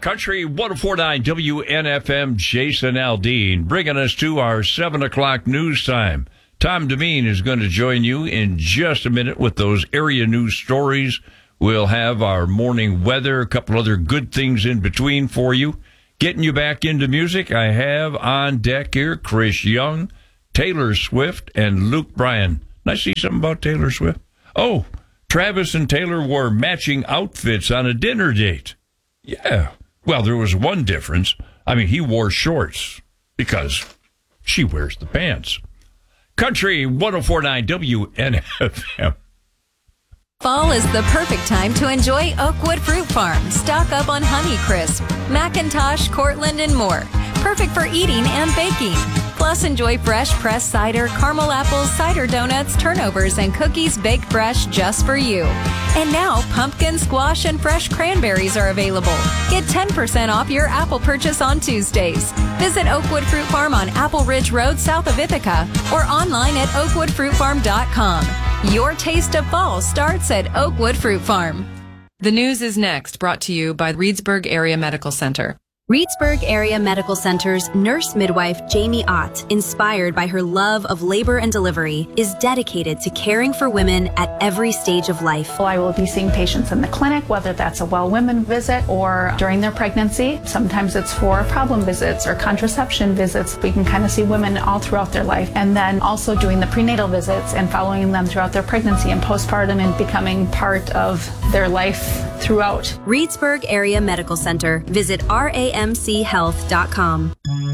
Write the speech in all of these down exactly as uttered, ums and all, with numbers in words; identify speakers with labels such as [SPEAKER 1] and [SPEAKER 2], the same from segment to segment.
[SPEAKER 1] Country one oh four point nine W N F M, Jason Aldean, bringing us to our seven o'clock news time. Tom Demeen is going to join you in just a minute with those area news stories. We'll have our morning weather, a couple other good things in between for you. Getting you back into music, I have on deck here Chris Young, Taylor Swift, and Luke Bryan. Did I see something about Taylor Swift? Oh, Travis and Taylor wore matching outfits on a dinner date. Yeah. Well, there was one difference. I mean, he wore shorts because she wears the pants. Country one oh four point nine W N F M.
[SPEAKER 2] Fall is the perfect time to enjoy Oakwood Fruit Farm. Stock up on Honeycrisp, Macintosh, Cortland, and more. Perfect for eating and baking. Plus, enjoy fresh pressed cider, caramel apples, cider donuts, turnovers, and cookies baked fresh just for you. And now, pumpkin, squash, and fresh cranberries are available. Get ten percent off your apple purchase on Tuesdays. Visit Oakwood Fruit Farm on Apple Ridge Road south of Ithaca or online at oakwood fruit farm dot com. Your taste of fall starts at Oakwood Fruit Farm.
[SPEAKER 3] The news is next, brought to you by Reedsburg Area Medical Center.
[SPEAKER 4] Reedsburg Area Medical Center's nurse midwife Jamie Ott, inspired by her love of labor and delivery, is dedicated to caring for women at every stage of life.
[SPEAKER 5] I will be seeing patients in the clinic, whether that's a well women visit or during their pregnancy. Sometimes it's for problem visits or contraception visits. We can kind of see women all throughout their life. And then also doing the prenatal visits and following them throughout their pregnancy and postpartum and becoming part of their life throughout.
[SPEAKER 4] Reedsburg Area Medical Center. Visit R A M C health dot com.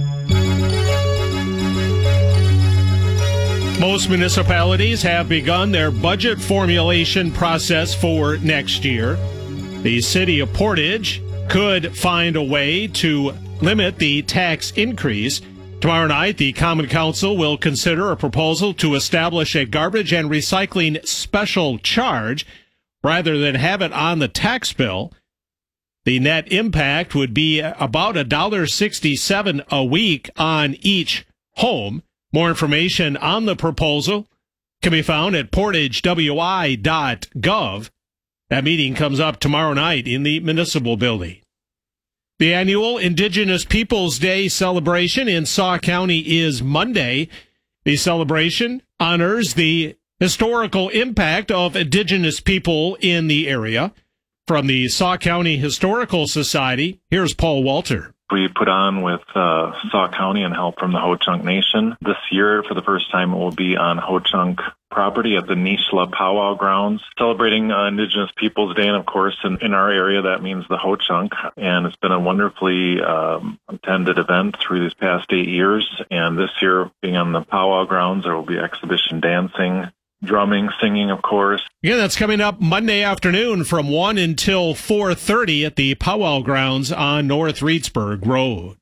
[SPEAKER 6] Most municipalities have begun their budget formulation process for next year. The city of Portage could find a way to limit the tax increase. Tomorrow night, the Common Council will consider a proposal to establish a garbage and recycling special charge rather than have it on the tax bill. The net impact would be about one dollar sixty-seven a week on each home. More information on the proposal can be found at portage w i dot gov. That meeting comes up tomorrow night in the municipal building. The annual Indigenous Peoples Day celebration in Sauk County is Monday. The celebration honors the historical impact of Indigenous people in the area. From the Sauk County Historical Society, here's Paul Walter.
[SPEAKER 7] We put on with uh, Sauk County and help from the Ho-Chunk Nation. This year, for the first time, it will be on Ho-Chunk property at the Nishla Powwow Grounds, celebrating uh, Indigenous Peoples Day. And of course, in, in our area, that means the Ho-Chunk. And it's been a wonderfully um, attended event through these past eight years. And this year, being on the Powwow Grounds, there will be exhibition dancing, drumming, singing, of course.
[SPEAKER 6] Yeah, that's coming up Monday afternoon from one until four thirty at the Powwow Grounds on North Reedsburg Road.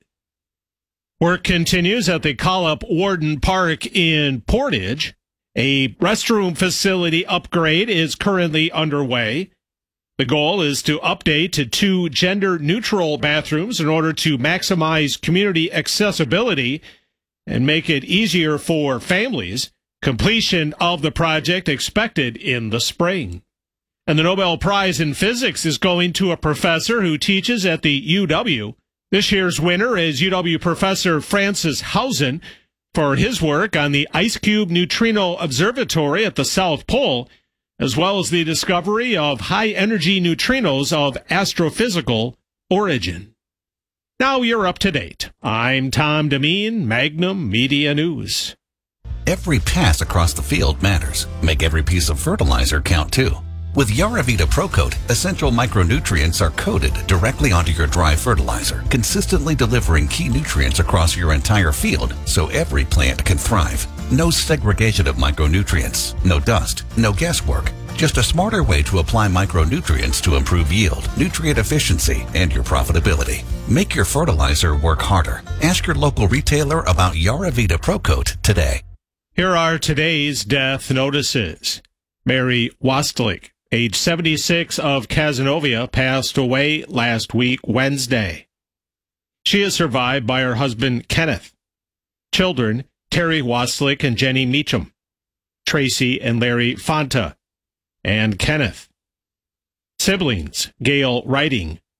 [SPEAKER 6] Work continues at the Collop Warden Park in Portage. A restroom facility upgrade is currently underway. The goal is to update to two gender-neutral bathrooms in order to maximize community accessibility and make it easier for families. Completion of the project expected in the spring. And the Nobel Prize in Physics is going to a professor who teaches at the U W. This year's winner is U W professor Francis Hausen for his work on the Ice Cube Neutrino Observatory at the South Pole, as well as the discovery of high-energy neutrinos of astrophysical origin. Now you're up to date. I'm Tom Demeen, Magnum Media News.
[SPEAKER 8] Every pass across the field matters. Make every piece of fertilizer count too. With Yaravita ProCoat, essential micronutrients are coated directly onto your dry fertilizer, consistently delivering key nutrients across your entire field so every plant can thrive. No segregation of micronutrients, no dust, no guesswork. Just a smarter way to apply micronutrients to improve yield, nutrient efficiency, and your profitability. Make your fertilizer work harder. Ask your local retailer about Yaravita ProCoat today.
[SPEAKER 6] Here are today's death notices. Mary Wastlik, age seventy-six, of Cazenovia, passed away last week, Wednesday. She is survived by her husband, Kenneth. Children, Terry Wastlik and Jenny Meacham, Tracy and Larry Fanta, and Kenneth. Siblings, Gail Writing,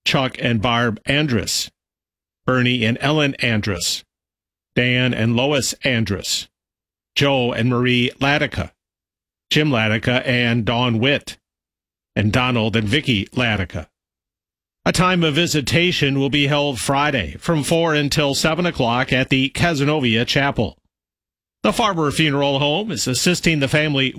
[SPEAKER 6] Chuck and Barb Andrus, Bernie and Ellen Andrus, Dan and Lois Andrus, Joe and Marie Ladica, Jim Ladica and Dawn Witt, and Donald and Vicki Ladica. A time of visitation will be held Friday from four until seven o'clock at the Cazenovia Chapel. The Farber Funeral Home is assisting the family